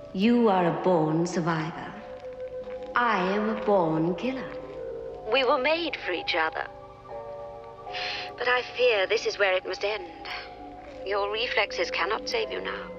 You are a born survivor. I am a born killer. We were made for each other. But I fear this is where it must end. Your reflexes cannot save you now.